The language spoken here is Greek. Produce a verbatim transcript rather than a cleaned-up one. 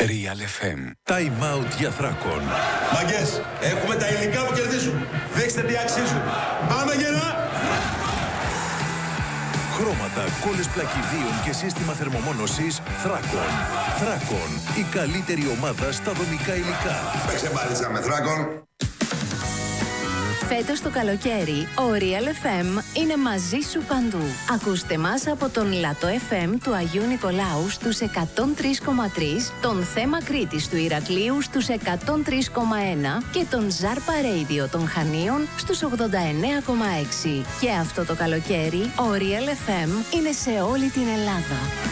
Real εφ εμ. Time out για Θράκον. Μαγκές, έχουμε τα υλικά που κερδίζουν. Δείξτε τι αξίζουν. Πάμε γερά! Χρώματα, κόλλες πλακιδίων και σύστημα θερμομόνωσης Θράκον. Θράκον, η καλύτερη ομάδα στα δομικά υλικά. Παίξε μπάλιτσα με Θράκον. Φέτος το καλοκαίρι, ο Real εφ εμ είναι μαζί σου παντού. Ακούστε μας από τον Λατό εφ εμ του Αγίου Νικολάου στους εκατόν τρία κόμμα τρία, τον Θέμα Κρήτης του Ηρακλείου στους εκατόν τρία κόμμα ένα και τον Ζάρπα Radio των Χανίων στους ογδόντα εννέα κόμμα έξι. Και αυτό το καλοκαίρι, ο Real εφ εμ είναι σε όλη την Ελλάδα.